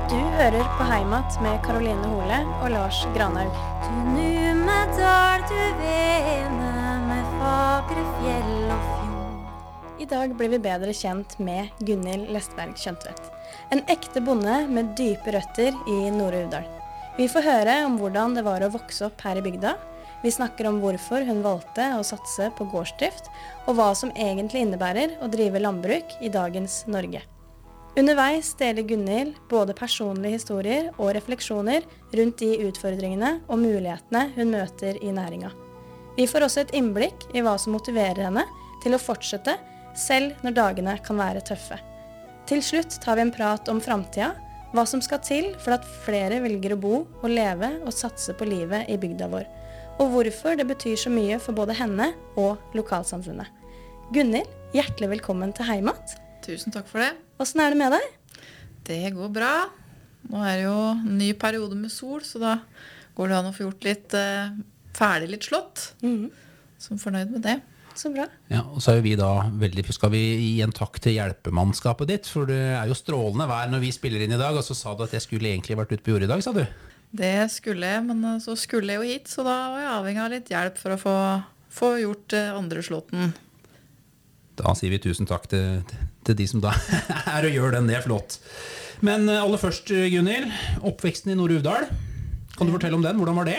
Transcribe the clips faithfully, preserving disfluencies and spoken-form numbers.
Du hører på Heimat med Karoline Hole og Lars Granhaug. Du Numedal, du vene med fagre fjell og fjord. I dag blir vi bedre kjent med Gunhild Lestberg Kjøntvedt. En ekte bonde med dype røtter i Nord-Uvdal. Vi får høre om hvordan det var å vokse opp her i bygda. Vi snakker om hvorfor hun valgte å satse på gårdsdrift, og hva som egentlig innebærer å drive landbruk i dagens Norge. Underveis deler Gunhild både personlige historier og refleksjoner rundt de utfordringene og mulighetene hun møter i næringa. Vi får også et innblikk i hva som motiverer henne til å fortsette, selv når dagene kan være tøffe. Til slutt tar vi en prat om framtida, hva som skal til for at flere velger å bo og leve og satse på livet i bygda vår, og hvorfor det betyr så mye for både henne og lokalsamfunnet. Gunhild, hjertelig velkommen til Heimat. Tusen takk for det. Hvordan er det med deg? Det går bra. Nå er det jo en ny periode med sol, så da går det an å få gjort litt eh, ferdig litt slått. Mm. Så fornøyd med det. Så bra. Ja, og så er vi da veldig, skal vi gi en takk til hjelpemannskapet ditt, for det er jo strålende vær når vi spiller inn i dag, og så sa du at jeg skulle egentlig vært ute på jordet i dag, sa du? Det skulle jeg, men så skulle jeg jo hit, så da var jeg avhengig av litt hjelp for å få, få gjort eh, andre slåtten. Da sier vi tusen takk til, til de som da er og gjør den, det er flott. Men aller først, Gunhild, oppveksten i Nord-Uvdal. Kan du fortelle om den? Hvordan var det?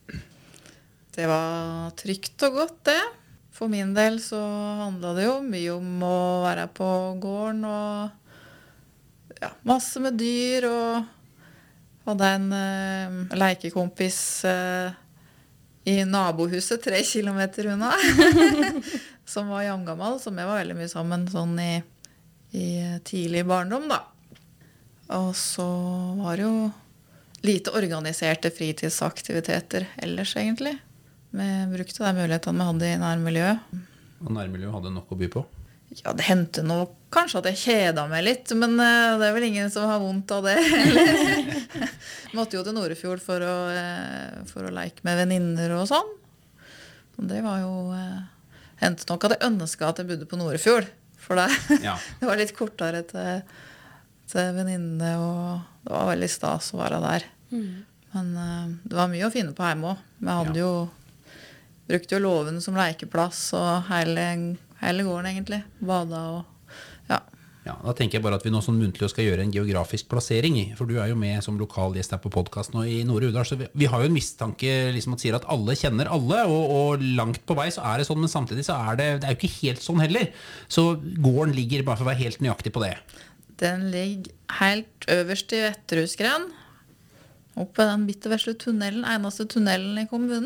Det var trygt og godt, det. For min del så handlet det jo mye om å være på gården og ja, masse med dyr, og hadde en eh, leikekompis eh, i nabohuset tre kilometer unna, som var jamgammel, som jeg var veldig mye sammen sånn i, i tidlig barndom da. Og så var det jo lite organiserte fritidsaktiviteter ellers egentlig. Vi brukte de mulighetene vi hadde i nærmiljøet. Og nærmiljøet hadde nok å by på? Ja, det hendte nå kanskje at jeg kjeda meg litt, men uh, det er vel ingen som har vondt av det. Måtte jo til Norefjord for å, uh, for å leke med veninner og sånn. Og det var jo... Uh, hendte nok at jeg ønsket at jeg bodde på Norefjord, for det, ja. Det var litt kortere til, til venninne, og det var veldig stas å være der. Mm. Men uh, det var mye å finne på hjemme også. Vi hadde ja. jo, brukte jo låven som lekeplass, og hele, hele gården egentlig, bada og ja. Ja, da tenker jeg bare at vi nå sånn muntlig skal gjøre en geografisk plassering i, for du er jo med som lokal gjest her på podcasten og i Nord-Uvdal, så vi, vi har jo en mistanke liksom at sier at alle kjenner alle, og, og langt på vei så er det sånn, men samtidig så er det, det er jo ikke helt sånn heller. Så gården ligger, bare for å være helt nøyaktig på det. Den ligger helt øverst i Vetterhusgren, oppe den bitte vesle tunnelen, eneste tunnelen i kommunen.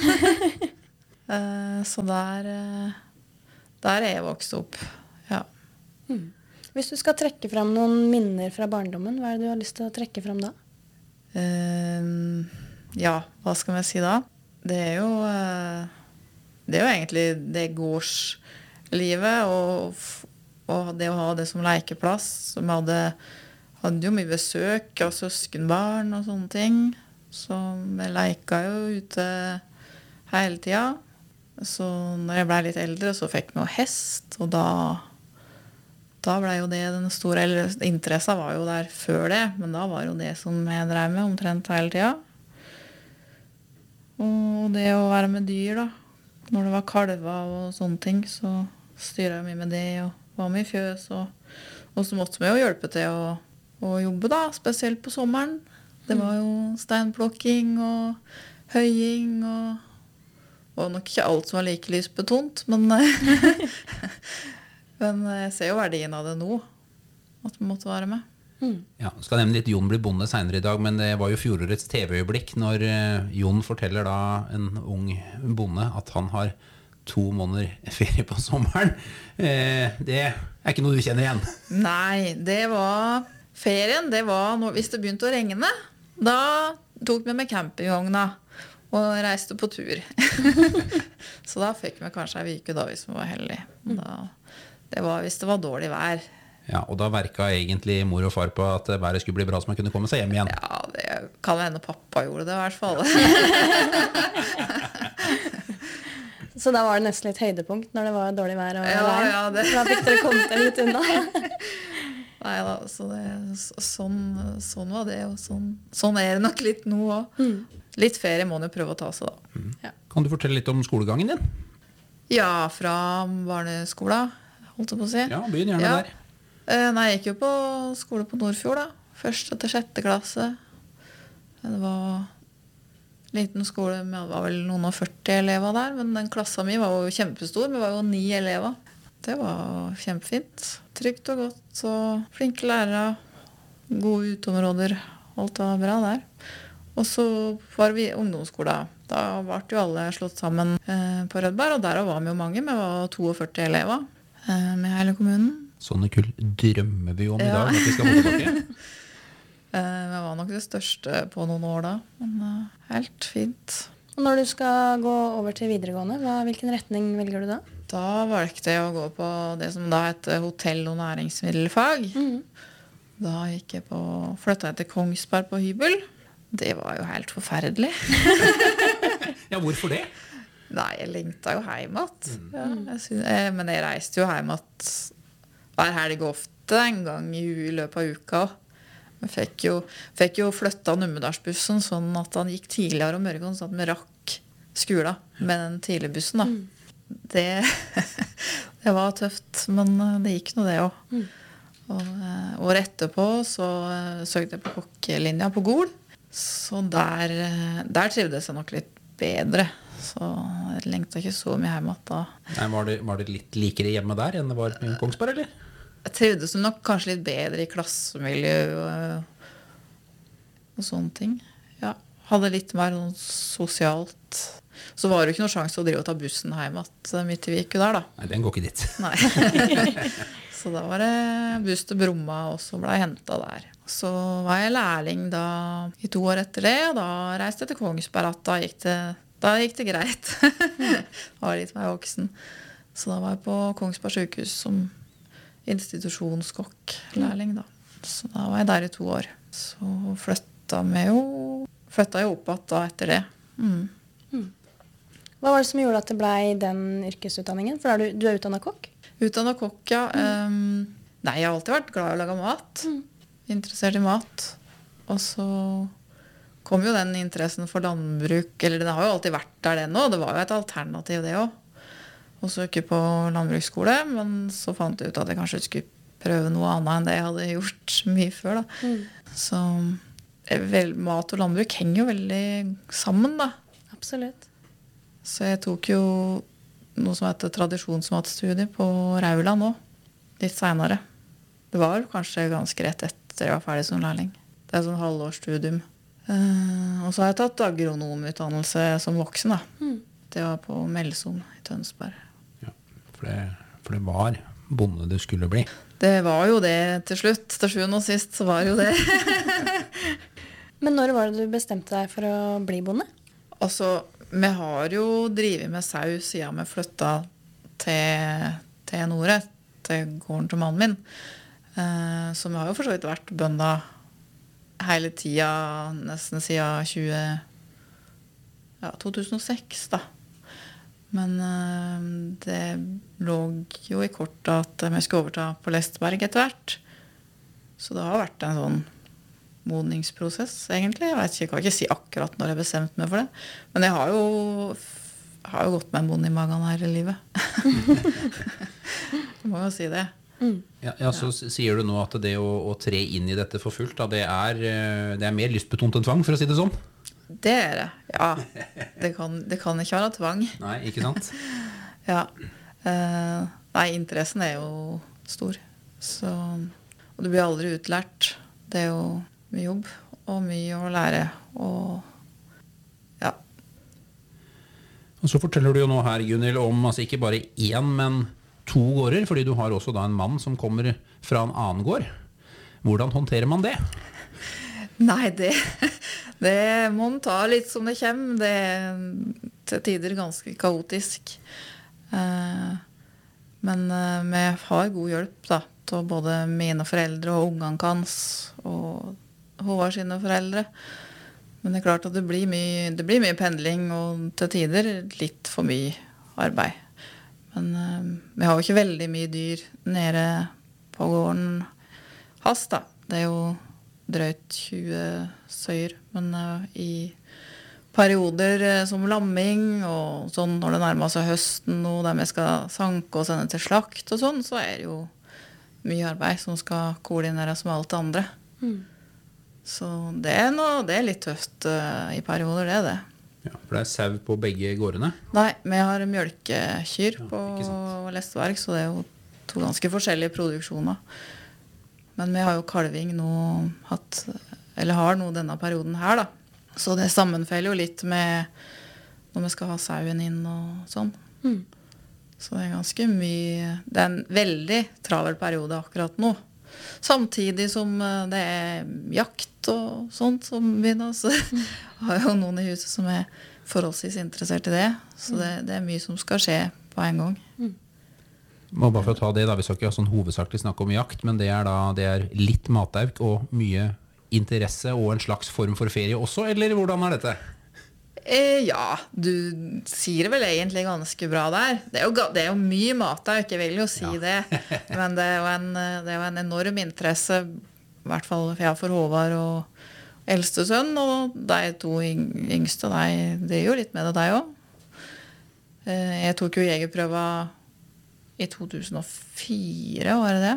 uh, så der, uh, der er jeg vokst opp, ja. Mm. Hvis du skal trekke frem noen minner fra barndommen, hva er det du har lyst til å trekke frem da? Uh, ja, hva skal vi si da? Det er jo, uh, det er jo egentlig det gårdslivet, og, og det å ha det som lekeplass. Så vi hadde, hadde jo mye besøk av søskenbarn og sånne ting. Så vi leka jo ute hele tida. Så når jeg ble litt eldre, så fikk vi jo hest, og da... Da ble jo det den store, eller interessen var jo der før det, men da var jo det som jeg drev med omtrent hele tida. Og det å være med dyr da, når det var kalver og sånne ting, så styret jeg mye med det, og var med i fjøs, og, og så måtte vi jo hjelpe til å, å jobbe da, spesielt på sommeren. Det var jo steinplukking og høying, og, og nok ikke alt som var like lysbetont, men... Men jeg ser jo verdien av det nå, at vi måtte være med. Mm. Ja, skal nevne litt Jon blir bonde senere i dag, men det var jo fjorårets T V-øyeblikk når uh, Jon forteller da en ung bonde at han har to måneder ferie på sommeren. Uh, det er ikke noe du kjenner igjen. Nei, det var ferien, det var når, hvis det begynte å regne, da tok vi med campingvogna og reiste på tur. Så da fikk vi kanskje en uke da hvis vi var heldige. Da... Det var hvis det var dårlig vær. Ja, og da verket egentlig mor og far på at været skulle bli bra så man kunne komme seg hjem igjen. Ja, det kan hende pappa gjorde det i hvert fall. Så da var det nesten litt høydepunkt når det var dårlig vær og ja, regn. Ja, det. Da fikk dere kommet dere litt unna. Nei da, så det, sånn, sånn var det, og sånn, sånn er det nok litt nå også. Mm. Litt ferie må man jo prøve å ta seg da. Mm. Ja. Kan du fortelle litt om skolegangen din? Ja, fra barneskolen, holdt jeg på å si. Ja, begynn gjerne ja. der. Eh, nei, jeg gikk jo på skole på Nordfjord da. Første til sjette klasse. Det var liten skole, det var vel noen og førti elever der, men den klassen min var jo kjempestor, vi var jo ni elever. Det var kjempefint. Trygt og godt, og flinke lærere, gode uteområder, alt var bra der. Og så var vi i ungdomsskolen. Da ble jo alle slått sammen eh, på Rødberg, og der var vi jo mange, vi var førti-to elever eh, med hele kommunen. Sånne kull drømmer vi om i Ja. dag, at vi skal få tilbake. Eh, vi var nok det største på noen år da, men eh, helt fint. Og når du skal gå over til videregående, hva, hvilken retning velger du da? Da valgte jeg å gå på det som da heter hotell- og næringsmiddelfag. Mm. Da gikk jeg på, flyttet jeg til Kongsberg på hybel. Det var jo helt forferdelig. Ja, hvorfor det? Nei, jeg lengta jo hjem igjen. Ja, jeg synes- eh, men jeg reiste jo hjem igjen hver helg ofte, en gang i, i løpet av uka. Jeg fikk jo, fikk jo flytta Numedalsbussen sånn at han gikk tidligere om morgenen, sånn at vi rakk skolen med den tidligbussen da. Mm. Det, det var tøft, men det gikk nå det også. Mm. Og eh, året etterpå så eh, søkte jeg på kokkelinja på Gol. Så der, eh, der trivdes jeg nok litt bedre. Så jeg lengte ikke så mye hjemme at da. Nei, var, det, var det litt likere hjemme der enn det var i Kongsberg, eller? Jeg trivdes nok kanskje litt bedre i klassemiljø og, og sånne ting. Ja, hadde litt mer sånn sosialt. Så var det jo ikke noe sjanse å drive og ta bussen hjem at midt i viku der da. Nei, den går ikke dit. Nei. Så da var det buss til Bromma, og så ble jeg hentet der. Så var jeg lærling da i to år etter det, og da reiste jeg til Kongsberg, at da gikk det, da gikk det greit. Jeg var litt mer voksen. Så da var jeg på Kongsberg sykehus som institusjonskokk-lærling da. Så da var jeg der i to år. Så flyttet vi jo, flyttet jeg opp igjen da etter det. Mm. Hva var det som gjorde at det ble den yrkesutdanningen? For er du, du er utdannet kokk? Utdannet kokk, ja. Um, nei, jeg har alltid vært glad i å lage mat. Mm. Interessert i mat. Og så kom jo den interessen for landbruk, eller det har jo alltid vært der det nå. Det var jo et alternativ det også. Og så ikke på landbruksskole, men så fant jeg ut at jeg kanskje skulle prøve noe annet enn det jeg hadde gjort mye før da. Mm. Så vel, mat og landbruk henger jo veldig sammen da. Absolutt. Så jeg tok jo noe som heter tradisjonsmatstudie på Rauland nå, litt senere. Det var kanskje ganske rett etter jeg var ferdig som lærling. Det er sånn halvårsstudium. Uh, og så har jeg tatt agronomutdannelse som voksen da. Mm. Det var på Melsom i Tønsberg. Ja, for det, for det var bonde du skulle bli. Det var jo det til slutt. Til sjuende og sist så var det jo det. Men når var det du bestemte deg for å bli bonde? Altså, vi har jo drivet med sau siden vi flyttet til, til Nore, til gården til mannen min. Eh, så vi har jo for så vidt vært bønder hele tiden, nesten siden tjue, ja, to tusen og seks da. Men eh, det lå jo i kortet at vi skulle overta på Lestberg etter hvert. Så det har vært en sånn modningsprosess, egentlig. Jeg vet ikke, jeg kan ikke si akkurat når jeg bestemte meg for det. Men jeg har jo, har jo gått med en bonde i magen her i livet. Jeg må jo si det. Mm. Ja, ja, så s- sier du nå at det å, å tre inn i dette for fullt, da, det, er, eh, det er mer lystbetont enn tvang, for å si det sånn. Det er det, ja. Det kan, det kan ikke være tvang. Nei, ikke sant? Ja. Eh, nei, interessen er jo stor. Så, og du blir aldri utlært. Det er jo mye jobb og mye å lære. Og ja. Og så forteller du jo nå her, Gunhild, om altså ikke bare én, men to gårder, fordi du har også da en mann som kommer fra en annen gård. Hvordan håndterer man det? Nei, det, det må man ta litt som det kommer. Det er til tider ganske kaotisk. Eh, men eh, vi har god hjelp da, til både mine foreldre og ungene hans, og Håvard sine foreldre. Men det er klart at det blir mye, det blir mye pendling, og til tider litt for mye arbeid. Men eh, vi har jo ikke veldig mye dyr nede på gården. hast da. Det er jo drøyt tjue søyer, men uh, i perioder uh, som lamming, og sånn når det nærmer seg høsten, og der vi skal sanke og sende til slakt og sånn, så er det jo mye arbeid som skal koordineres med alt det andre. Mm. Så det er, noe, det er litt tøft uh, i perioder, det er det. Ja, for det er sau på begge gårdene? Nei, vi har mjølkekyr ja, på Lestverk, så det er jo to ganske forskjellige produksjoner. Men vi har jo kalving nå hatt, eller har nå denne perioden her da. Så det sammenfeller jo litt med når vi skal ha sauen inn og sånn. Mm. Så det er ganske mye, det er en veldig travel periode akkurat nå. Samtidig som det er jakt og sånt som begynner, så mm. har jo noen i huset som er forholdsvis interessert i det. Så det, det er mye som skal skje på en gang. Mm. Må bare for å ta det da, vi skal ikke ha sånn hovedsakelig snakke om jakt, men det er da det er litt matauk og mye interesse og en slags form for ferie også, eller hvordan er dette? Eh, ja, du sier det vel egentlig ganske bra der. Det er jo, det er jo mye matauk, jeg vil jo si ja. det, men det er, jo en, det er jo en enorm interesse, i hvert fall for Håvard og eldste sønn, og de to yngste, de, det er jo litt med det deg også. Eh, jeg tok jo jegerprøva i to tusen og fire, var det det?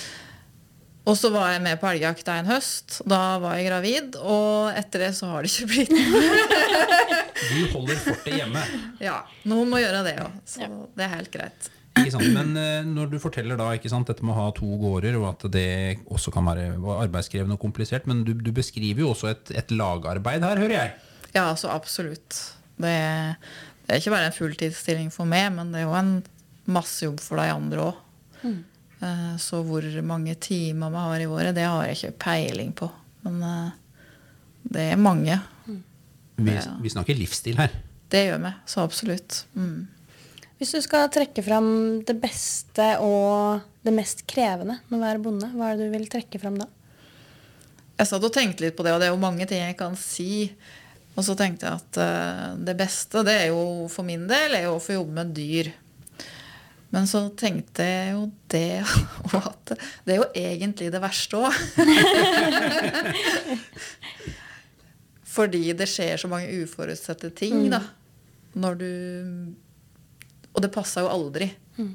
Og så var jeg med på elgjakt en høst. Da var jeg gravid, og etter det så har det ikke blitt noe. Du holder fortet hjemme. Ja, noen må gjøre det også, så ja. Det er helt greit. Ikke sant? Men når du forteller da, ikke sant, dette med å ha to gårder, og at det også kan være arbeidskrevende og komplisert, men du, du beskriver jo også et, et lagarbeid her, hører jeg. Ja, så absolutt. Det er, det er ikke bare en fulltidsstilling for meg, men det er jo en masse jobb for de andre også. Mm. Så hvor mange timer vi har i året, det har jeg ikke peiling på. Men det er mange. Mm. Vi, vi snakker livsstil her. Det gjør vi, så absolutt. Mm. Hvis du skal trekke fram det beste og det mest krevende med å være bonde, hva er det du vil trekke fram da? Jeg satt og tenkte litt på det, og det er jo mange ting jeg kan si. Og så tenkte jeg at uh, det beste, det er jo for min del, er jo å få jobbe med dyr. Men så tenkte jeg jo det, og at det er jo egentlig det verste også. Fordi det skjer så mange uforutsette ting, da. Når du... Og det passer jo aldri. Mm.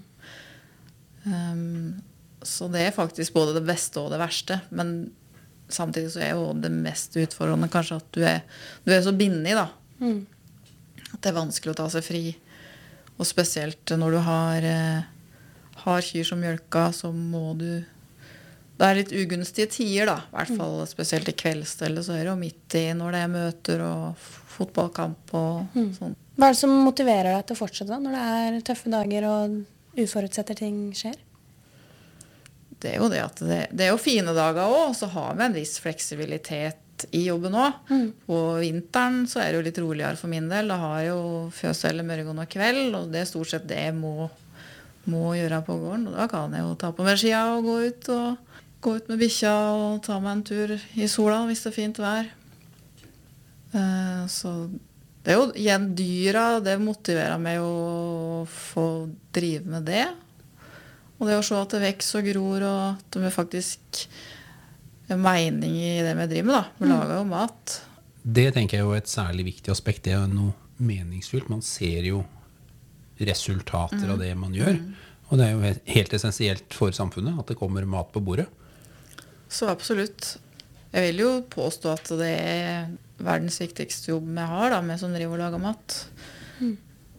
Um, så det er faktisk både det beste og det verste. Men samtidig så er jo det mest utfordrende kanskje at du er, du er så bindig, da. Mm. At det er vanskelig å ta seg fri. Og spesielt når du har, har kyr som mjølka, så må du... Det er litt ugunstige tider, da. I hvert fall spesielt i kveldsstellet, så er det jo midt i når det er møter og fotballkamp og mm. sånn. Hva er det som motiverer deg til å fortsette når det er tøffe dager og uforutsette ting skjer? Det er jo det at det, det er jo fine dager også, og så har vi en viss fleksibilitet i jobben også. Mm. På vinteren så er det jo litt roligere for min del. Da har jeg jo fjøs eller mørgon og kveld, og det er stort sett det jeg må, må gjøre på gården. Og da kan jeg jo ta på meg skia og gå ut, og gå ut med bikkja og ta meg en tur i sola hvis det er fint vær. Uh, så det er jo igjen dyra, det motiverer meg å få drive med det. Og det å se at det vekser og gror, og at det faktisk er mening i det vi driver med, da. Vi lager jo mat. Det tenker jeg er jo et særlig viktig aspekt. Det er noe meningsfullt. Man ser jo resultater mm. av det man gjør. Mm. Og det er jo helt essensielt for samfunnet at det kommer mat på bordet. Så absolutt. Jeg vil jo påstå at det er verdens viktigste jobb vi har, da, med som driver og lager mat. Mm.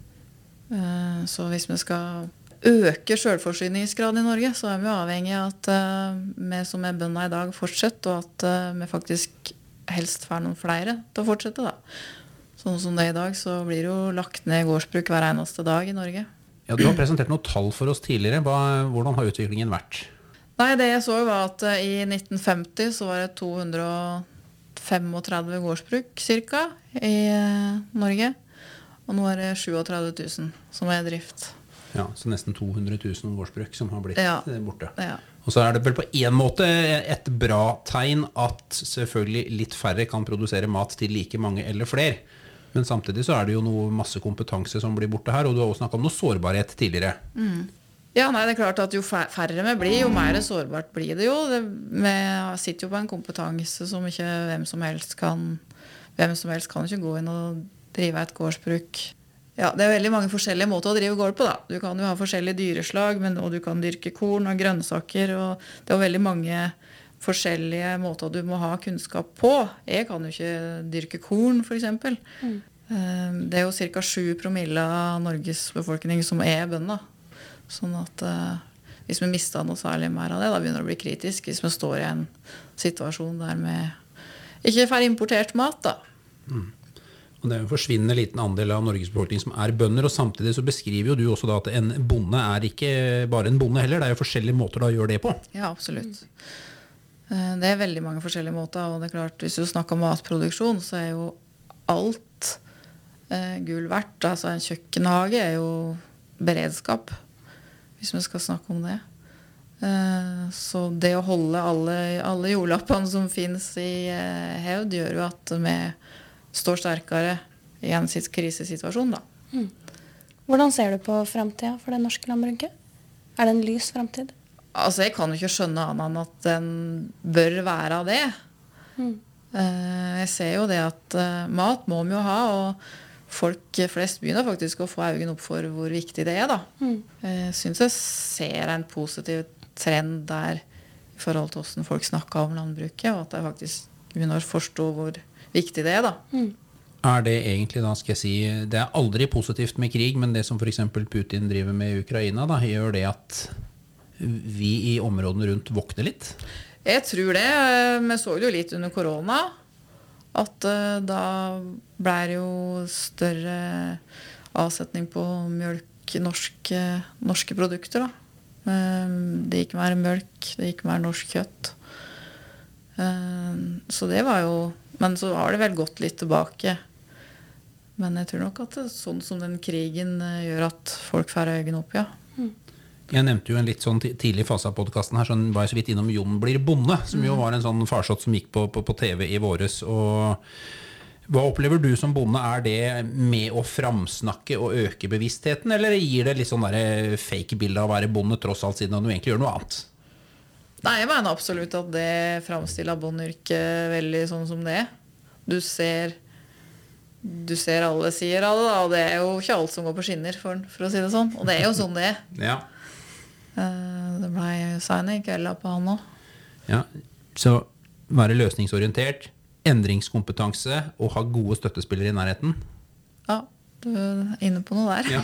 Uh, så hvis vi skal øke selvforsyningsgraden i Norge, så er vi avhengig av at uh, vi som er bønder i dag fortsetter, og at uh, vi faktisk helst får noen flere til å fortsette. Da. Sånn som det er i dag, så blir det jo lagt ned gårdsbruk hver eneste dag i Norge. Ja, du har presentert noen tall for oss tidligere. Hva, hvordan har utviklingen vært? Nei, det jeg så var at uh, i nitten femti så var det to hundre femogtredve gårdsbruk cirka i uh, Norge. Og nå er det trettien tusen som er i drift. Ja, så nesten to hundre tusen gårdsbruk som har blitt ja. borte. Ja. Og så er det vel på en måte et bra tegn at selvfølgelig litt færre kan produsere mat til like mange eller flere. Men samtidig så er det jo noe masse kompetanse som blir borte her, og du har også snakket om noe sårbarhet tidligere. Mm. Ja, nei, det er klart at jo færre vi blir, jo mer sårbart blir det jo. Det, vi sitter jo på en kompetanse som ikke hvem som helst kan, hvem som helst kan ikke gå inn og drive et gårdsbruk. Ja, det er veldig mange forskjellige måter å drive gård på da. Du kan jo ha forskjellige dyreslag, men, og du kan dyrke korn og grønnsaker, og det er veldig mange forskjellige måter du må ha kunnskap på. Jeg kan jo ikke dyrke korn, for eksempel. Mm. Det er jo cirka sju promille av Norges befolkning som er bønder. Sånn at uh, hvis vi mister noe særlig mer av det, da begynner det å bli kritisk. Hvis vi står i en situasjon der vi ikke får importert mat, da. Mm. Og det er en forsvinnende liten andel av Norges befolkning som er bønder, og samtidig så beskriver jo du også da at en bonde er ikke bare en bonde heller, det er jo forskjellige måter da å gjøre det på. Ja, absolutt. Uh, det er veldig mange forskjellige måter, og det er klart, hvis du snakker om matproduksjon, så er jo alt uh, gull verdt. Altså en kjøkkenhage er jo beredskap, hvis vi skal snakke om det. Så det å holde alle, alle jordlappene som finnes i hevd gjør jo at vi står sterkere i en krisesituasjon da. Mm. Hvordan ser du på fremtiden for det norske landbruket? Er det en lys fremtid? Altså jeg kan jo ikke skjønne annet enn at den bør være det. Mm. Jeg ser jo det at mat må vi jo ha, og folk flest begynner faktisk å få øynene opp for hvor viktig det er da. Mm. Jeg synes jeg ser en positiv trend der i forhold til hvordan folk snakker om landbruket, og at jeg faktisk begynner å forstå hvor viktig det er da. Mm. Er det egentlig da, skal jeg si, det er aldri positivt med krig, men det som for eksempel Putin driver med i Ukraina da, gjør det at vi i områdene rundt våkner litt? Jeg tror det. Vi så det jo litt under korona, at uh, da ble det jo større avsetning på mjølk, norske, norske produkter da. Um, det gikk mer mjølk, det gikk mer norsk kjøtt. Um, så det var jo, men så har det vel gått litt tilbake. Men jeg tror nok at det, sånn som den krigen uh, gjør at folk får øynene opp, ja. Mm. Jeg nevnte jo en litt sånn tidlig fase av podcasten her, så var jeg så vidt innom Jon blir bonde, som jo var en sånn farsott som gikk på, på, på T V i våres. Og hva opplever du som bonde? Er det med å framsnakke og øke bevisstheten, eller gir det litt sånn der fake bilde av å være bonde tross alt, siden du egentlig gjør noe annet? Nei, jeg mener absolutt at det framstiller bondeyrket veldig sånn som det er. Du ser, du ser alle sider av det, da, og det er jo ikke alt som går på skinner, for, for å si det sånn. Og det er jo sånn det er. Ja. Det ble signing kvelda på han også. Ja, så være løsningsorientert, endringskompetanse og ha gode støttespillere i nærheten. Ja, du er inne på noe der.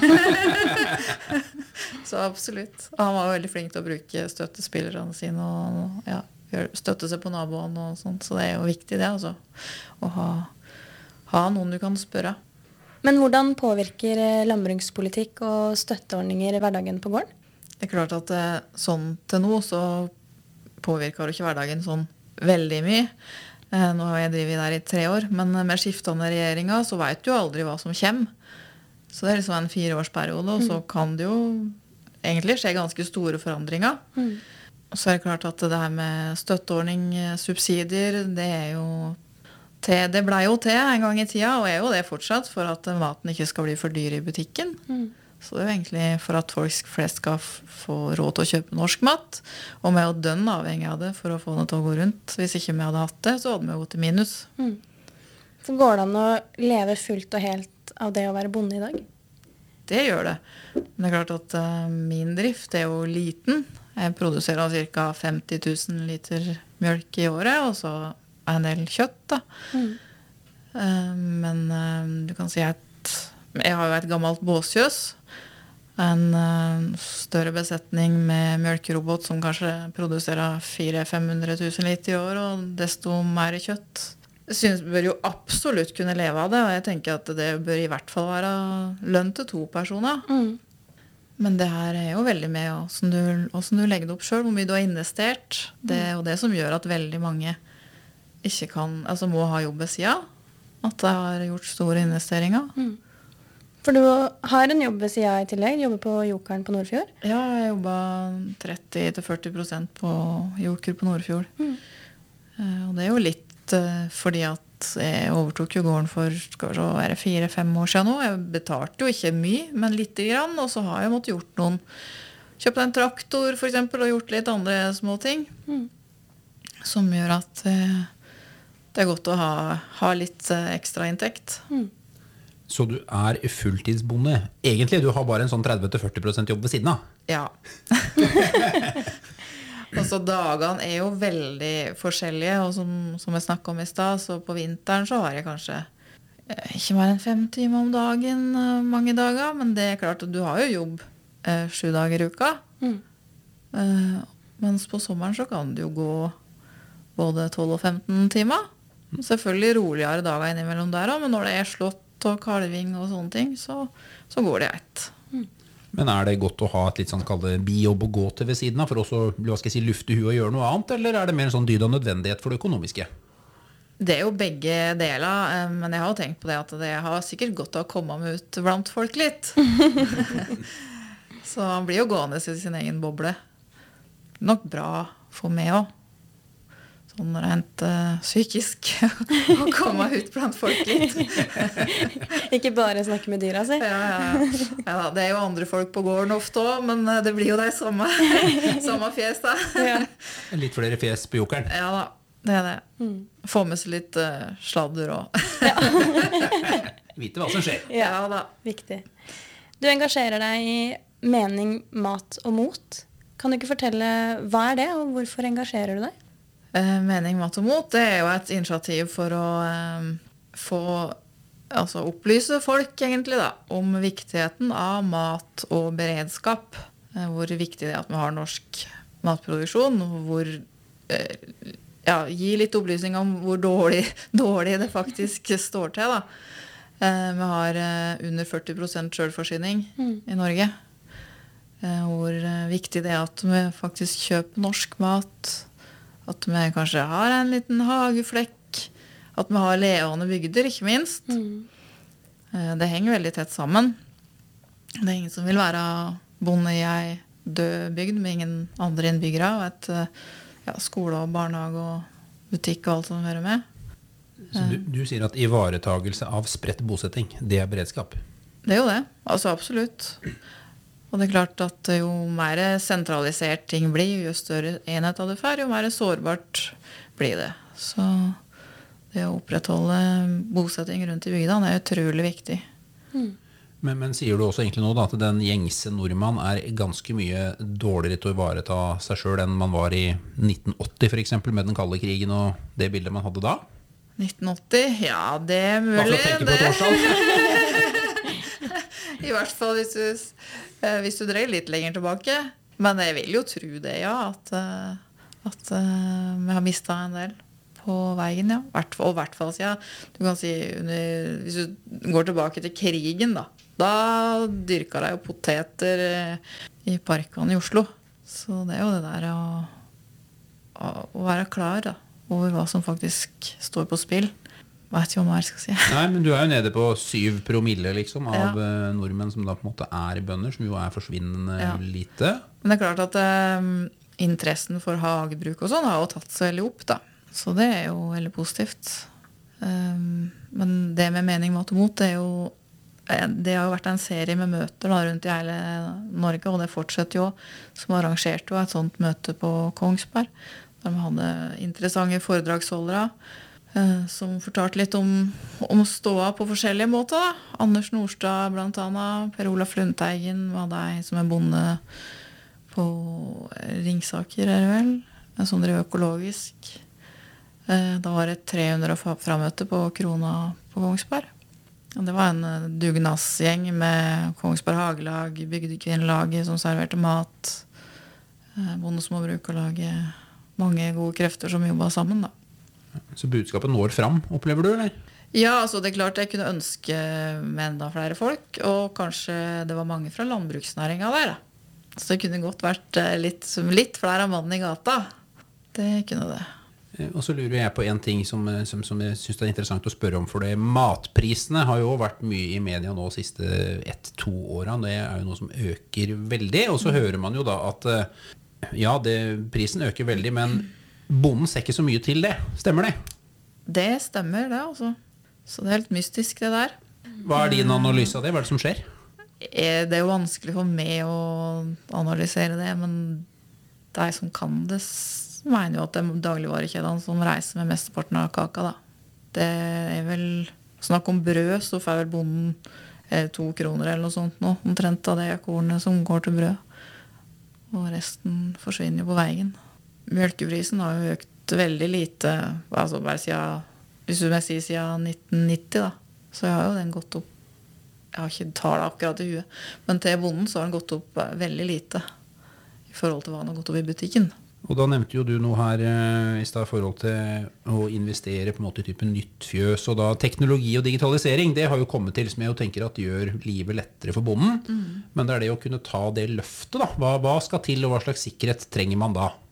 Ja. Så absolutt. Og han var jo veldig flink til å bruke støttespillerne sine og ja, støtte seg på naboene og sånt. Så det er jo viktig det, altså. Å ha, ha noen du kan spørre. Men hvordan påvirker landbrukspolitikk og støtteordninger hverdagen på gården? Det er klart at sånn til nå så påvirker det ikke hverdagen sånn veldig mye. Nå har jeg drivet der i tre år, men med skiftende regjeringer så vet du jo aldri hva som kommer. Så det er liksom en fireårsperiode, og så kan det jo egentlig skje ganske store forandringer. Mm. Så er det klart at det her med støtteordning, subsidier, det er jo til, det ble jo til en gang i tida, og er jo det fortsatt, for at maten ikke skal bli for dyr i butikken. Mm. Så det er jo egentlig for at folk flest skal få råd til å kjøpe norsk mat, og vi er jo dønn avhengig av det for å få det til å gå rundt. Hvis ikke vi hadde hatt det, så hadde vi gått til minus. Mm. Så går det an å leve fullt og helt av det å være bonde i dag? Det gjør det. Men det er klart at uh, min drift er jo liten. Jeg produserer ca. femti tusen liter mjølk i året, og så en del kjøtt da. Mm. Uh, men uh, du kan si at jeg har jo et gammelt båsjøs, en uh, større besetning med mjølkerobot som kanskje produserer fire til fem hundre tusen liter i år, og desto mer kjøtt. Jeg synes vi bør jo absolutt kunne leve av det, og jeg tenker at det bør i hvert fall være lønn til to personer. Mm. Men det her er jo veldig med hvordan du, hvordan du legger det opp selv, hvor mye du har investert. Det er jo det som gjør at veldig mange ikke kan, altså må ha jobb ved siden, at de har gjort store investeringer. Mm. For du har en jobb ved siden i tillegg, du jobber på Jokeren på Nordfjord? Ja, jeg jobbet tretti til førti prosent på Joker på Nordfjord. Mm. Og det er jo litt fordi at jeg overtok jo gården for fire til fem år siden nå. Jeg betalte jo ikke mye, men litt grann, og så har jeg måttet gjort noen kjøpt en traktor for eksempel, og gjort litt andre små ting. Mm. Som gjør at eh, det er godt å ha, ha litt eh, ekstra inntekt. Mm. Så du er fulltidsbonde. Egentlig, du har bare en sånn tretti til førti prosent jobb ved siden av. Ja. Og så dagene er jo veldig forskjellige, og som, som jeg snakket om i sted, så på vinteren så har jeg kanskje eh, ikke mer enn fem timer om dagen eh, mange dager, men det er klart at du har jo jobb eh, sju dager i uka. Mm. Eh, mens på sommeren så kan det jo gå både tolv og femten timer. Selvfølgelig roligere dager innimellom der også, men når det er slått og kalving og sånne ting, så, så går det ett. Men er det godt å ha et litt sånn kalde bijobb å gå til ved siden av, for også hva skal jeg si, lufte huet og gjøre noe annet, eller er det mer en sånn dyd av nødvendighet for det økonomiske? Det er jo begge deler, eh, men jeg har jo tenkt på det at det har sikkert godt å komme meg ut blant folk litt. Så han blir jo gående i sin egen boble. Nok bra for meg også. Sånn rent uh, psykisk å komme ut blant folk litt. Ikke bare snakke med dyra si. Ja, ja, ja. Ja, det er jo andre folk på gården ofte også, men uh, det blir jo de samme, samme fjes da. Ja. Litt flere fjes på jokeren. Ja da, det er det. Mm. Få med seg litt uh, sladder også. Vite hva som skjer. Ja, Ja da. viktig. Du engasjerer deg i mening, mat og mot. Kan du ikke fortelle hva er det, og hvorfor engasjerer du deg? Eh, mening, mat og mot, det er jo et initiativ for å eh, få, altså opplyse folk egentlig da, om viktigheten av mat og beredskap. Eh, hvor viktig det er at vi har norsk matproduksjon, og hvor, eh, ja, gi litt opplysning om hvor dårlig, dårlig det faktisk står til da. Eh, vi har eh, under førti prosent selvforsyning Mm. i Norge. Eh, hvor eh, viktig det er at vi faktisk kjøper norsk mat, at vi kanskje har en liten hageflekk, at vi har levende bygder, ikke minst. Mm. Eh, Det henger veldig tett sammen. Det er ingen som vil være bonde i ei død bygd med ingen andre innbyggere, og et eh, ja, skole og barnehage og butikk og alt som hører med. Så du, du sier at ivaretagelse av spredt bosetting, det er beredskap. Det er jo det, altså absolutt. Og det er klart at jo mer sentralisert ting blir, jo større enheter du får, jo mer sårbart blir det. Så det å opprettholde bosetting rundt i bygdene er utrolig viktig. Mm. Men, men sier du også egentlig nå da, at den gjengse nordmann er ganske mye dårligere til å ivareta seg selv enn man var i nitten åtti for eksempel, med den kalde krigen og det bildet man hadde da? nitten åtti? Ja, det er Bare for mulig. å tenke på et årstall. I hvert fall hvis du, eh, hvis du dreier litt lenger tilbake. Men jeg vil jo tro det, ja, at, eh, at eh, vi har mistet en del på veien, ja. Hvert, og i hvert fall, ja. Du kan si, under, hvis du går tilbake til krigen, da, da dyrket jeg jo poteter eh, i parkene i Oslo. Så det er jo det der å, å, å være klar da, over hva som faktisk står på spill. Vet ikke hva mer jeg skal si. Nei, men du er jo nede på syv promille liksom, av Ja. eh, nordmenn som da på en måte er bønder, som jo er forsvinnende Ja. lite. Men det er klart at eh, interessen for hagebruk og sånn har jo tatt seg veldig opp, da. Så det er jo veldig positivt. Um, men det med mening, mat og mot, det er jo eh, det har jo vært en serie med møter da, rundt i hele Norge, og det fortsetter jo, som arrangerte jo et sånt møte på Kongsberg, der vi hadde interessante foredragsholdere, eh, som fortalte litt om, om ståa på forskjellige måter. Da. Anders Nordstad blant annet, Per Olaf Lundteigen var deg som er bonde på Ringsaker, er det vel, som driver økologisk. Eh, da var det tre hundre frammøte på Krona på Kongsberg. Og det var en dugnadsgjeng med Kongsberg Hagelag, Bygdekvinnelaget som serverte mat, eh, Bondesmåbrukarlaget, mange gode krefter som jobbet sammen da. Så budskapet når fram, opplever du, eller? Ja, altså det er klart jeg kunne ønske med enda flere folk, og kanskje det var mange fra landbruksnæringen der da. Så det kunne godt vært litt, litt flere mann i gata. Det kunne det. Og så lurer jeg på en ting som, som, som jeg synes det er interessant å spørre om, for det matprisene har jo vært mye i media nå de siste ett-to årene. Det er jo noe som øker veldig, og så hører man jo da at ja, det, prisen øker veldig, men bonden ser ikke så mye til det. Stemmer det? Det stemmer det, altså. Så det er helt mystisk det der. Hva er din analyse av det? Hva er det som skjer? er, det er jo vanskelig for meg å analysere det, men de som kan det, mener jo at det er dagligvarekjedene som reiser med mesteparten av kaka, da. Det er vel snakk om brød, så får vel bonden eh, to kroner eller noe sånt nå, omtrent av det kornet som går til brød. Og resten forsvinner jo på veien. Mjølkeprisen har jo økt veldig lite, altså bare siden, hvis du vil si siden nitten nitti da, så har jo den gått opp, jeg har ikke tallet akkurat i huet, men til bonden så har den gått opp veldig lite i forhold til hva den har gått opp i butikken. Og da nevnte jo du noe her eh, i stedet forhold til å investere på en måte i type nytt fjøs, og da teknologi og digitalisering, det har jo kommet til som jeg jo tenker at gjør livet lettere for bonden, mm. men det er det å kunne ta det løftet da. Hva, hva skal til, og hva slags sikkerhet trenger man da?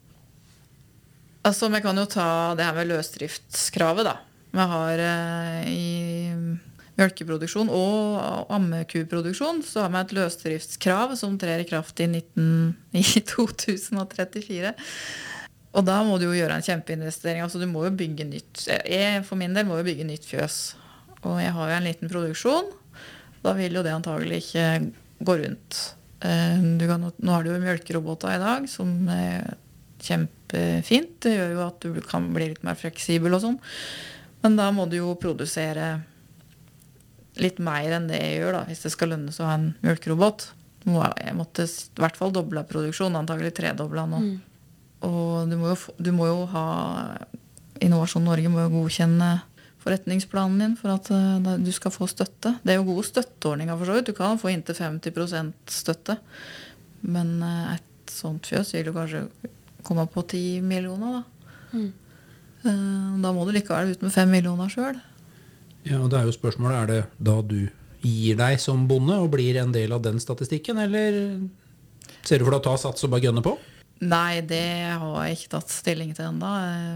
Altså, vi kan jo ta det her med løsdriftskravet da. Vi har eh, i mjølkeproduksjon og ammekuproduksjon, så har vi et løsdriftskrav som trer i kraft i, nitten, i to tusen trettifire. Og da må du jo gjøre en kjempeinvestering. Altså, du må jo bygge nytt. Jeg for min del må jo bygge nytt fjøs. Og jeg har jo en liten produksjon. Da vil jo det antagelig ikke gå rundt. Du kan, nå har du jo mjølkeroboter i dag, som er kjempefint. Det gjør jo at du kan bli litt mer fleksibel og sånn. Men da må du jo produsere litt mer enn det jeg gjør da, hvis det skal lønne seg å ha en mjølkerobot. Jeg måtte i hvert fall doble produksjonen, antagelig tredobla nå. Mm. Og du må, jo, du må jo ha, Innovasjon Norge må jo godkjenne forretningsplanen din for at uh, du skal få støtte. Det er jo gode støtteordninger for så vidt. Du kan få inntil femti prosent støtte. Men uh, et sånt fjøs vil jo kanskje komme på ti millioner da. Mm. Uh, da må du likevel ut med fem millioner selv. Ja, og det er jo spørsmålet, er det da du gir deg som bonde og blir en del av den statistikken, eller ser du for deg å ta sats og bare gønne på? Nei, det har jeg ikke tatt stilling til enda.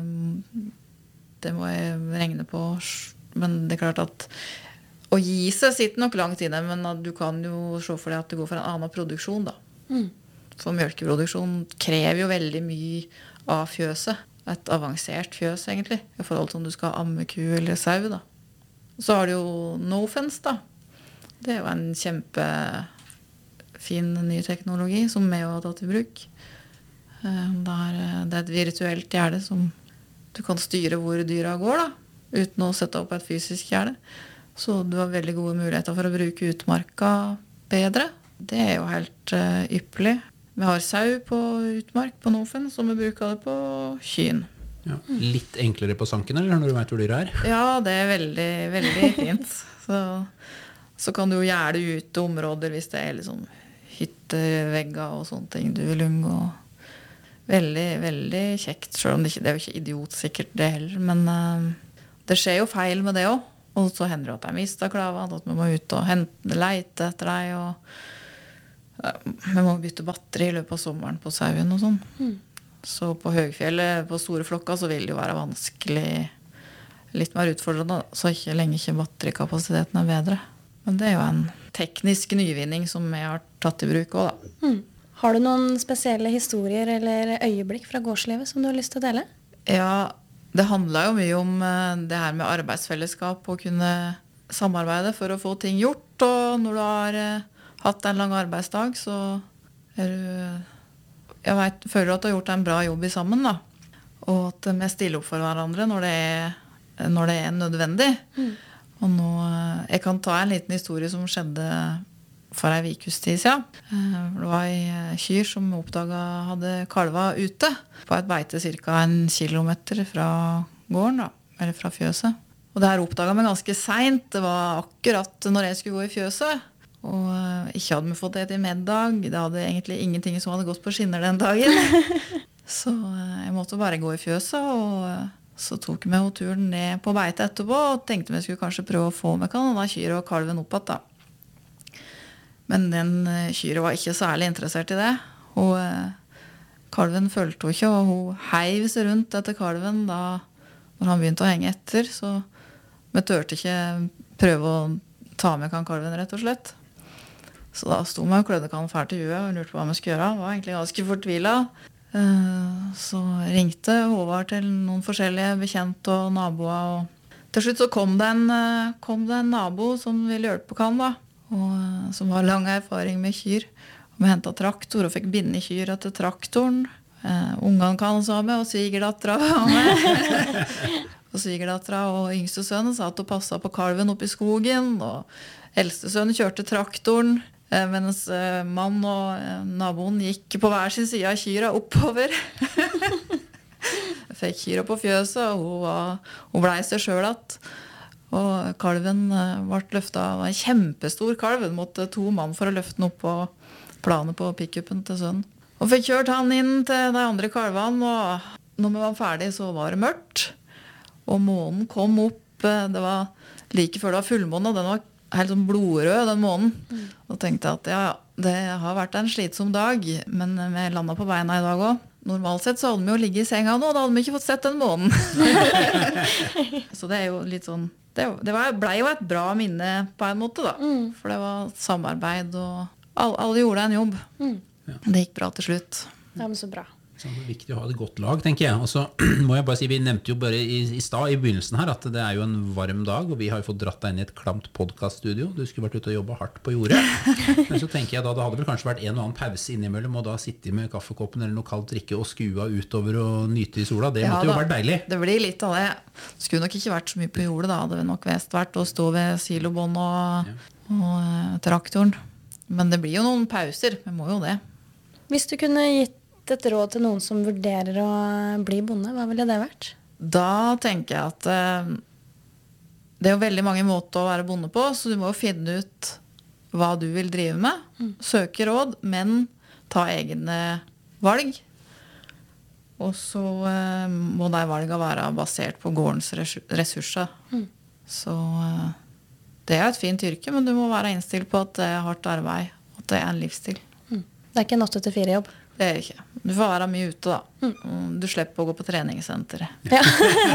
Det må jeg regne på. Men det er klart at å gi seg sitter nok langt inne, men du kan jo se for deg at du går for en annen produksjon da. Mm. For mjølkeproduksjon krever jo veldig mye av fjøset. Et avansert fjøs egentlig, i forhold til om du skal ha ammeku eller sau da. Så har du jo Nofence da. Det er jo en kjempefin ny teknologi som vi har tatt i bruk. Det er, det er et virtuelt gjerde som du kan styre hvor dyra går da, uten å sette opp et fysisk gjerde. Så du har veldig gode muligheter for å bruke utmarka bedre. Det er jo helt uh, ypperlig. Vi har sau på utmark på Nofence, som vi bruker det på kyn. Ja, litt enklere på sanken, eller når du vet hvor dyra er? Ja, det er veldig, veldig fint. Så, så kan du jo gjøre det ut til områder hvis det er liksom hyttevegger og sånne ting du vil unngå. Veldig, veldig kjekt, selv om det, ikke, det er jo ikke idiotsikkert det heller, men uh, det skjer jo feil med det også. Og så hender det at jeg mistet klavene, at vi må ut og hente, leite etter deg, og uh, vi må bytte batteri i løpet av sommeren på sauen og sånn. Mm. Så på høgfjellet, på store flokker, så vil det jo være vanskelig, litt mer utfordrende, så ikke lenge ikke batterikapasiteten er bedre. Men det er jo en teknisk nyvinning som jeg har tatt i bruk også da. Mm. Har du noen spesielle historier eller øyeblikk fra gårdslivet som du har lyst til å dele? Ja, det handler jo mye om det her med arbeidsfellesskap, å kunne samarbeide for å få ting gjort, og når du har hatt en lang arbeidsdag, så er du... Jeg vet, føler at du har gjort en bra jobb i sammen da. Og at vi stiller opp for hverandre når det er, når det er nødvendig. Mm. Og nå, jeg kan ta en liten historie som skjedde for en ukes tid siden. Det var en kyr som oppdaget hadde kalva ute på et beite cirka en kilometer fra gården da, eller fra fjøset. Og det her oppdaget vi ganske sent. Det var akkurat når jeg skulle gå i fjøset. Og ikke hadde vi fått det til middag. Det hadde egentlig ingenting som hadde gått på skinner den dagen. Så jeg måtte bare gå i fjøset, og så tok vi turen ned på beite etterpå, og tenkte vi skulle kanskje prøve å få med Canada kyr og kalven opp at da. Men den kyren var ikke særlig interessert i det. Og kalven følte hun ikke, og hun heiv seg rundt etter kalven da, når han begynte å henge etter. Så vi tørte ikke prøve å ta med kalven rett og slett. Så da sto vi og klødde kan fælt i huet og lurte på hva vi skulle gjøre. Var egentlig ganske fortvilet. Så ringte Håvard til noen forskjellige bekjente og naboer. Og til slutt så kom det en, kom det en nabo som ville hjelpe kan da. og, som har lang erfaring med kyr. Og vi hentet traktor og fikk binde kyr etter traktoren. Uh, ungene kan så med, og svigerdattera var med. Og svigerdattera og yngste sønnen satt og passet på kalven oppe i skogen, og eldste sønnen kjørte traktoren, uh, mens uh, mann og uh, naboen gikk på hver sin side av kyra oppover. Fikk kyra på fjøset, og hun, var, hun ble seg selv att. Og kalven uh, ble løftet av en kjempestor kalv. Den måtte to mann for å løfte den opp på planet på pick-upen til sønnen. Og fikk kjørt han inn til de andre kalvene, og når vi var ferdig så var det mørkt. Og månen kom opp, det var like før det var fullmåne, og den var helt sånn blodrød, den månen. Mm. Og tenkte at ja, det har vært en slitsom dag, men vi landet på beina i dag også. Normalt sett så hadde vi jo ligget i senga nå, da hadde vi ikke fått sett den månen. Så det er jo litt sånn, det, det var, ble jo et bra minne på en måte da. Mm. For det var samarbeid, og alle, alle gjorde en jobb. Mm. Ja. Det gikk bra til slutt. Ja, men så bra. Så det er viktig å ha et godt lag, tenker jeg. Og så må jeg bare si, vi nevnte jo bare i, i stad, i begynnelsen her, at det er jo en varm dag, og vi har jo fått dratt deg inn i et klamt podcaststudio. Du skulle vært ute og jobbe hardt på jordet. Men så tenker jeg da, det hadde vel kanskje vært en og annen pause innimellom, og da sitte med kaffekoppen eller noe kaldt drikke og skua utover og nyte i sola. Det ja, måtte jo da, vært deilig. Det blir litt av det. Det skulle nok ikke vært så mye på jordet da. Det ville nok mest vært å stå ved silobånd og, ja. og uh, traktoren. Men det blir jo noen pauser. Vi må jo det. Hvis du kunne gitt et råd til noen som vurderer å bli bonde, hva ville det vært? Da tenker jeg at eh, det er jo veldig mange måter å være bonde på, så du må jo finne ut hva du vil drive med. Mm. Søke råd, men ta egne valg. Og så eh, må de valgene være basert på gårdens ressurser. Mm. Så eh, det er et fint yrke, men du må være innstilt på at det er hardt arbeid, at det er en livsstil. Mm. Det er ikke en åtte til fire jobb? Det er det ikke. Du får være mye ute da. Mm. Du slipper å gå på treningssenteret. Ja.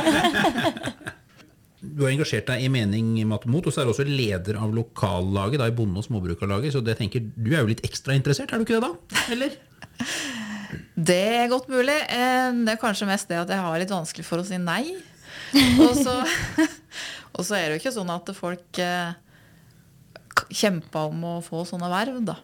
Du har engasjert deg i Mening Mat og Mot, og så er du også leder av lokallaget da, i Bonde- og småbrukarlaget, så det tenker, du er jo litt ekstra interessert, er du ikke det da? Eller? Det er godt mulig. Det er kanskje mest det at jeg har litt vanskelig for å si nei. Og så, og så er det jo ikke sånn at folk kjemper om å få sånne verv da.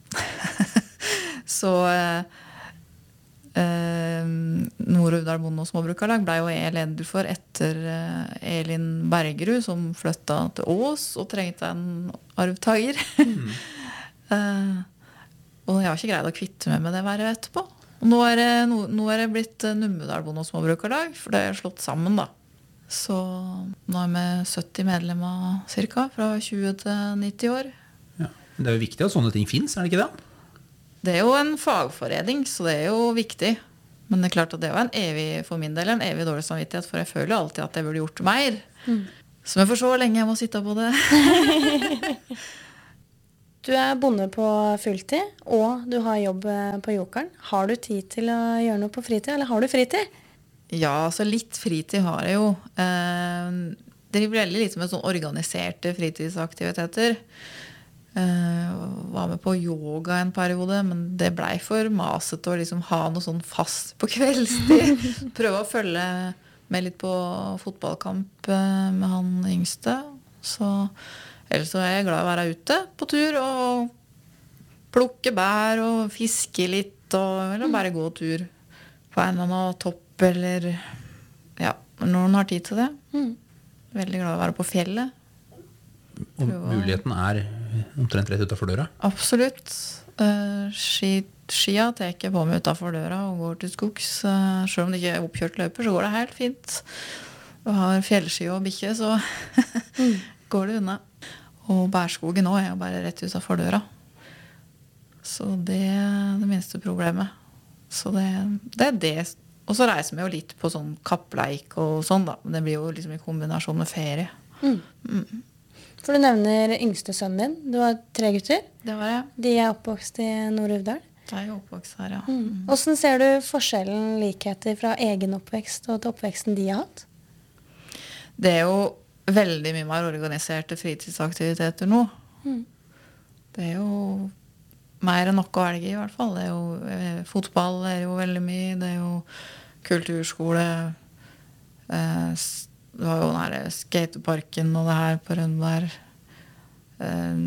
Så eh, eh, Nord-Uvdal Bonde- og småbrukarlag ble jo jeg leder for etter eh, Elin Bergerud, som flyttet til Ås og trengte en arvtager. Mm. eh, og jeg har ikke greid å kvitte meg med det vervet etterpå. Og nå er det, nå, nå er det blitt Numedal Bonde- og småbrukarlag, for det er slått sammen da. Så nå er vi sytti medlemmer cirka, fra tjue til nitti år. Ja. Det er jo viktig at sånne ting finnes, er det ikke det? Det er jo en fagforening, så det er jo viktig. Men det er klart at det er jo en evig, for min del, en evig dårlig samvittighet, for jeg føler alltid at jeg burde gjort mer. Mm. Så jeg får så lenge jeg må sitte på det. Du er bonde på fulltid, og du har jobb på Jokeren. Har du tid til å gjøre noe på fritid, eller har du fritid? Ja, så litt fritid har jeg jo. Det driver veldig litt med sånn organiserte fritidsaktiviteter. Uh, var med på yoga en periode, men det ble for maset å liksom ha noe sånn fast på kveldstid. Prøve å følge med litt på fotballkamp uh, med han yngste. Så ellers så er jeg glad i å være ute på tur og plukke bær og fiske litt, og, eller bare gå tur på en eller annen topp, eller ja, når noen har tid til det. Mm. Veldig glad i å være på fjellet. Og muligheten er omtrent rett utenfor døra? Absolutt. Uh, ski, skia tar jeg på meg utenfor døra og går til skogs. Uh, selv om det ikke er oppkjørt løper, så går det helt fint. Og har fjellski og bikkje, så mm. går det unna. Og bærskogen også er jo bare rett utenfor døra. Så det er det minste problemet. Så det, det er det. Og så reiser vi jo litt på sånn kappleik og sånn da. Men det blir jo liksom i kombinasjon med ferie. Mm. Mm. For du nevner yngste sønnen din. Du har tre gutter. Det var jeg. De er oppvokst i Nord-Uvdal. De er jo oppvokst her, ja. Mm. Hvordan ser du forskjellen, likheter fra egen oppvekst og til oppveksten de har hatt? Det er jo veldig mye mer organiserte fritidsaktiviteter nå. Mm. Det er jo mer enn nok å velge i hvert fall. Det er jo, eh, fotball er jo veldig mye. Det er jo kulturskole. Eh, det var jo den her skateparken og det her på Rønberg. Eh,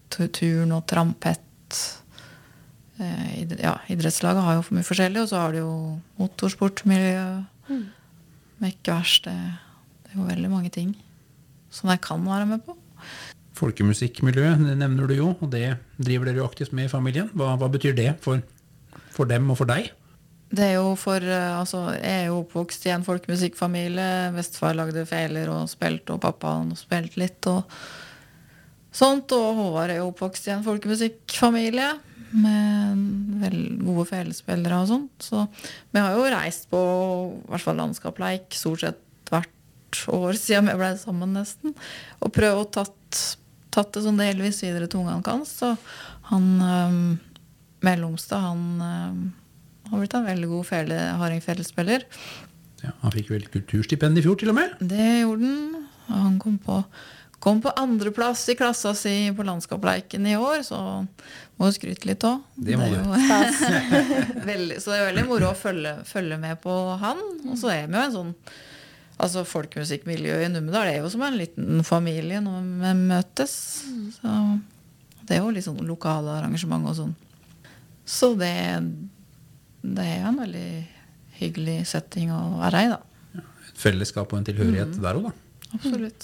tu- turn og trampett. Eh, id- ja, idrettslaget har jo for mye forskjellig, og så har de jo motorsportmiljø, Mm. mekkeverksted. Det er jo veldig mange ting som jeg kan være med på. Folkemusikkmiljøet det nevner du jo, og det driver dere jo aktivt med i familien. Hva, hva betyr det for, for dem og for deg? Det er jo for, eh, altså, jeg er jo oppvokst i en folkemusikkfamilie. Bestefar lagde feler og spilte, og pappa han spilte litt og sånt. Og Håvard er jo oppvokst i en folkemusikkfamilie med vel gode felespillere og sånt. Så vi har jo reist på i hvert fall landskapleik stort sett hvert år siden vi ble sammen nesten. Og prøvd å tatt, tatt det sånn delvis videre til ungene kan. Så han um, mellomste, han um, har blitt en veldig god fele, hardingfelespiller. Ja, han fikk vel kulturstipend i fjor til og med. Det gjorde han. Og han kom på, kom på andreplass i klassa si på landskapleiken i år, så må du skryte litt også. Det må er du. jo veldig, så det er veldig moro å følge, følge med på han. Og så er vi jo en sånn, altså folkemusikkmiljøet i Numedal er jo som en liten familie når vi møtes. Så det er jo litt sånn lokale arrangement og sånn. Så det Det er jo en veldig hyggelig setting å være i, da. Et fellesskap og en tilhørighet Mm. der også, da. Absolutt.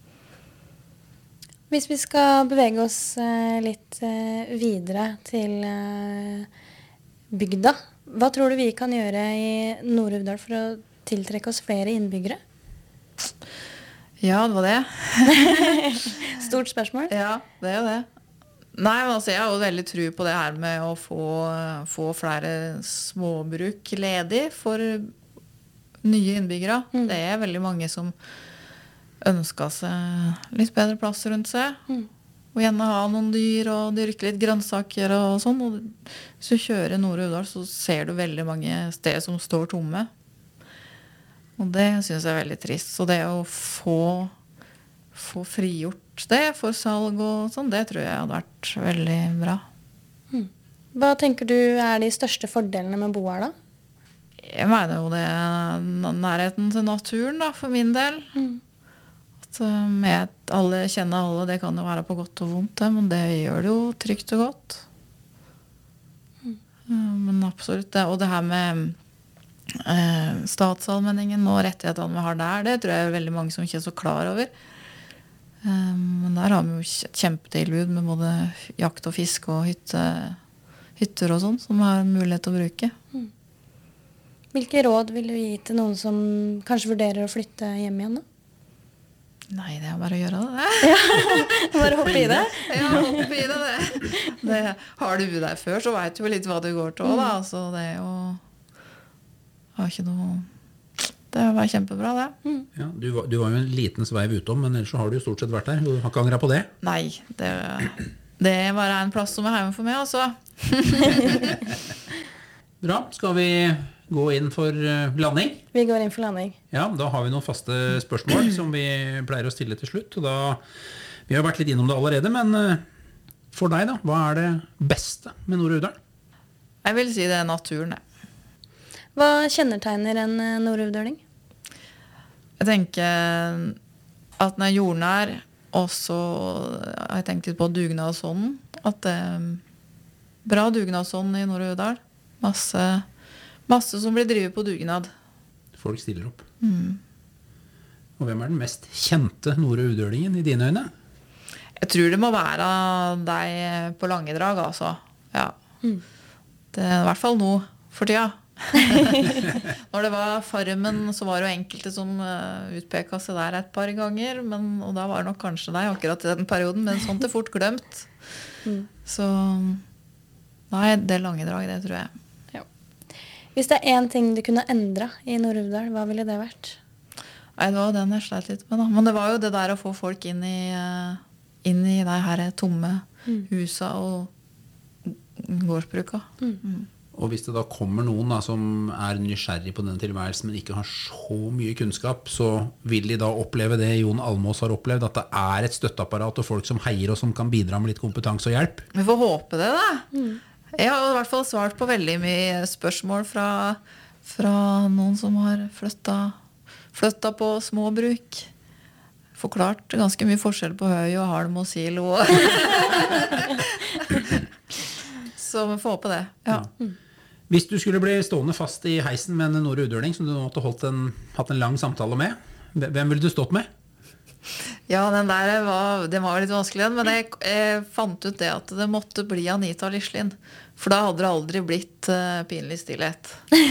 Hvis vi skal bevege oss eh, litt eh, videre til eh, bygda, hva tror du vi kan gjøre i Nord-Uvdal for å tiltrekke oss flere innbyggere? Ja, det var det. Stort spørsmål. Ja, det er jo det. Nei, men altså, jeg har jo veldig tro på det her med å få, få flere småbruk ledig for nye innbyggere. Mm. Det er veldig mange som ønsker seg litt bedre plass rundt seg. Mm. Og gjerne ha noen dyr og dyrke litt grønnsaker og sånn. Og hvis du kjører Nord-Uvdal, så ser du veldig mange steder som står tomme. Og det synes jeg er veldig trist. Så det å få, få frigjort det for salg og sånn, det tror jeg hadde vært veldig bra. Mm. Hva tenker du er de største fordelene med å bo her, da? Jeg mener jo det er nærheten til naturen, da, for min del. Mm. At uh, med alle kjenner alle, det kan jo være på godt og vondt, det, men det gjør det jo trygt og godt. Mm. Uh, men absolutt det. Og det her med uh, statsallmenningen og rettighetene vi har der, det tror jeg er veldig mange som ikke er så klar over. Um, men der har vi jo et kjempetilbud med både jakt og fisk og hytte, hytter og sånn, som vi har mulighet til å bruke. Mm. Hvilke råd vil du gi til noen som kanskje vurderer å flytte hjem igjen, da? Nei, det er bare å gjøre det. Bare hoppe i det? Ja, hoppe i det, det. det. Har du der før, så vet du jo litt hva du går til, da. Så det er jo har ikke noe... Det var kjempebra, det. Mm. Ja, du, var, du var jo en liten sveiv utom, men ellers så har du jo stort sett vært der. Du har ikke angret på det? Nei, det, det er bare en plass som er hjemme for meg, altså. Bra. Skal vi gå inn for eh, landing? Vi går inn for landing. Ja, da har vi noen faste spørsmål som vi pleier å stille til slutt. Og da, vi har vært litt innom det allerede, men eh, for deg da, hva er det beste med Nord-Uvdal? Jeg vil si det er naturen, det. Hva kjennetegner en eh, nord-uvdaling? Jeg tenker at den er jordnær, og så har jeg tenkt litt på dugnadsånden. At det er bra dugnadsånd i Nord-Uvdal. Masse, masse som blir drivet på dugnad. Folk stiller opp. Mm. Og hvem er den mest kjente Nord-Uvdalingen i dine øyne? Jeg tror det må være deg på lange drag, altså. Ja. Mm. Det er i hvert fall nå for tida. Når det var Farmen, så var det jo enkelte som uh, utpeka seg der et par ganger, men, og da var det nok kanskje deg akkurat i den perioden, men sånt er fort glemt. Mm. Så nei, det er lange drag, det tror jeg. Ja. Hvis det er én ting du kunne endra i Nord-Uvdal, hva ville det vært? Nei, det var den jeg sleit litt med, da. Men det var jo det der å få folk inn i, uh, inn i de her tomme Mm. husa og gårdsbruka. Mm. Mm. Og hvis det da kommer noen da, som er nysgjerrig på denne tilværelsen, men ikke har så mye kunnskap, så vil de da oppleve det Jon Almås har opplevd, at det er et støtteapparat og folk som heier og som kan bidra med litt kompetanse og hjelp. Vi får håpe det, da. Mm. Jeg har i hvert fall svart på veldig mye spørsmål fra, fra noen som har flytta, flytta på småbruk. forklart ganske mye forskjell på høy og halm og silo. Så vi får håpe det, ja. Hvis du skulle bli stående fast i heisen med en Nore Udøling som du måtte holdt en, hatt en lang samtale med, hvem ville du stått med? Ja, den der var, den var litt vanskelig, men jeg, jeg fant ut det at det måtte bli Anita Lislin. For da hadde det aldri blitt uh, pinlig stillhet.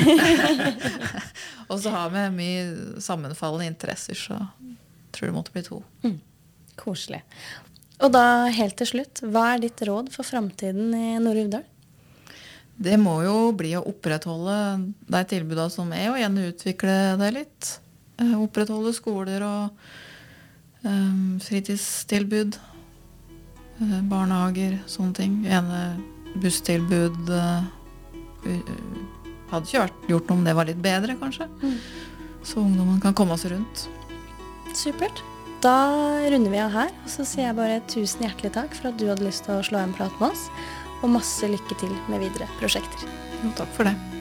Og så har vi mye sammenfallende interesser, så jeg tror det måtte bli to. Mm. Koselig. Og da helt til slutt, hva er ditt råd for fremtiden i Nore Uvdal? Det må jo bli å opprettholde de tilbudene som er, og gjerne utvikle det litt. Uh, opprettholde skoler og um, fritidstilbud, uh, barnehager, sånne ting. Gjerne busstilbud. Uh, uh, hadde ikke vært gjort noe om det var litt bedre, kanskje. Mm. Så ungdommen kan komme oss rundt. Supert. Da runder vi av her, og så sier jeg bare tusen hjertelig takk for at du hadde lyst til å slå en prat med oss, og masse lykke til med videre prosjekter. Jo, takk for det.